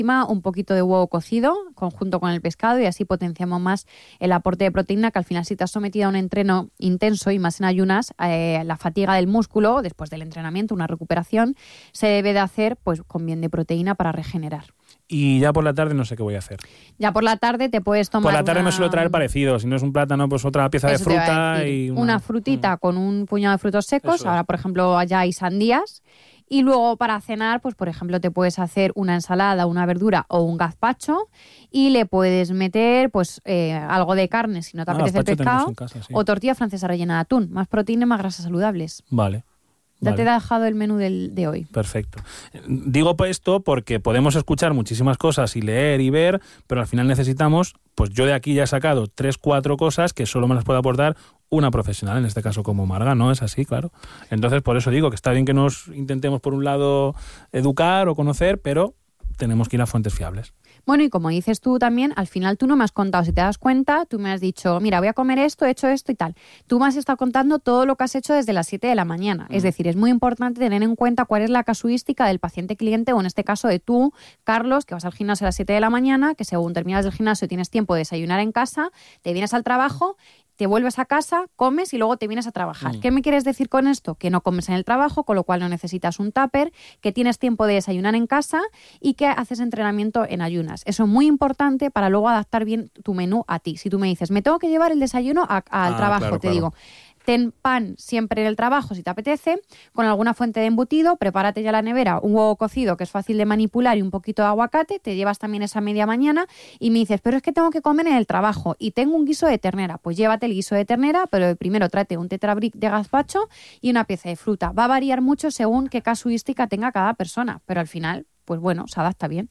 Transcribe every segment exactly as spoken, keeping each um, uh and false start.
un poquito de huevo cocido conjunto con el pescado y así potenciamos más el aporte de proteína, que al final si te has sometido a un entreno intenso y más en ayunas, eh, la fatiga del músculo después del entrenamiento, una recuperación, se debe de hacer pues con bien de proteína para regenerar. Y ya por la tarde no sé qué voy a hacer. Ya por la tarde te puedes tomar Por la tarde una... me suelo traer parecido. Si no es un plátano, pues otra pieza Eso de fruta y... Una, una frutita mm. con un puñado de frutos secos. Eso Ahora, es. por ejemplo, allá hay sandías. Y luego para cenar, pues por ejemplo, te puedes hacer una ensalada, una verdura o un gazpacho y le puedes meter pues eh, algo de carne si no te ah, apetece el pescado en casa, sí. o tortilla francesa rellena de atún. Más proteína y más grasas saludables. Vale. Ya Vale. te he dejado el menú del, de hoy. Perfecto. Digo esto porque podemos escuchar muchísimas cosas y leer y ver, pero al final necesitamos, pues yo de aquí ya he sacado tres, cuatro cosas que solo me las puede aportar una profesional, en este caso como Marga, ¿no? Es así, claro. Entonces, por eso digo que está bien que nos intentemos, por un lado, educar o conocer, pero tenemos que ir a fuentes fiables. Bueno, y como dices tú también, al final tú no me has contado, si te das cuenta, tú me has dicho, mira, voy a comer esto, he hecho esto y tal. Tú me has estado contando todo lo que has hecho desde las siete de la mañana. Mm. Es decir, es muy importante tener en cuenta cuál es la casuística del paciente cliente, o en este caso de tú, Carlos, que vas al gimnasio a las siete de la mañana, que según terminas del gimnasio tienes tiempo de desayunar en casa, te vienes al trabajo, te vuelves a casa, comes y luego te vienes a trabajar. Mm. ¿Qué me quieres decir con esto? Que no comes en el trabajo, con lo cual no necesitas un tupper, que tienes tiempo de desayunar en casa y que haces entrenamiento en ayunas. Eso es muy importante para luego adaptar bien tu menú a ti. Si tú me dices, me tengo que llevar el desayuno a, a, al ah, trabajo, claro, te claro. digo... Ten pan siempre en el trabajo si te apetece, con alguna fuente de embutido, prepárate ya la nevera, un huevo cocido que es fácil de manipular y un poquito de aguacate, te llevas también esa media mañana y me dices, pero es que tengo que comer en el trabajo y tengo un guiso de ternera, pues llévate el guiso de ternera, pero primero tráete un tetrabric de gazpacho y una pieza de fruta. Va a variar mucho según qué casuística tenga cada persona, pero al final, pues bueno, se adapta bien.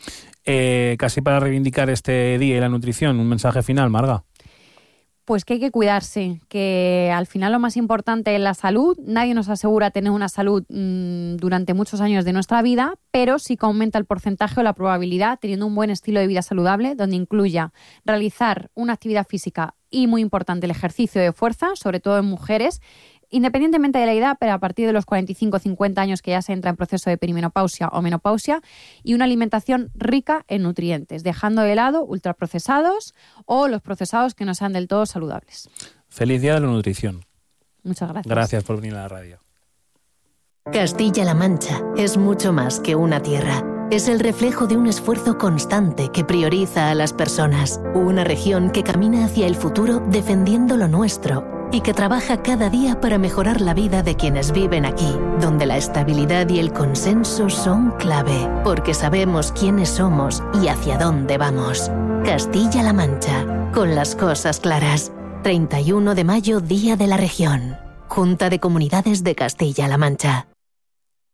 Eh, casi para reivindicar este día y la nutrición, un mensaje final, Marga. Pues que hay que cuidarse, que al final lo más importante es la salud. Nadie nos asegura tener una salud mmm, durante muchos años de nuestra vida, pero sí que aumenta el porcentaje o la probabilidad teniendo un buen estilo de vida saludable, donde incluya realizar una actividad física y, muy importante, el ejercicio de fuerza, sobre todo en mujeres, independientemente de la edad, pero a partir de los cuarenta y cinco a cincuenta años que ya se entra en proceso de perimenopausia o menopausia, y una alimentación rica en nutrientes, dejando de lado ultraprocesados o los procesados que no sean del todo saludables. Feliz Día de la Nutrición. Muchas gracias. Gracias por venir a la radio. Castilla-La Mancha es mucho más que una tierra. Es el reflejo de un esfuerzo constante que prioriza a las personas. Una región que camina hacia el futuro defendiendo lo nuestro y que trabaja cada día para mejorar la vida de quienes viven aquí, donde la estabilidad y el consenso son clave, porque sabemos quiénes somos y hacia dónde vamos. Castilla-La Mancha, con las cosas claras. treinta y uno de mayo, Día de la Región. Junta de Comunidades de Castilla-La Mancha.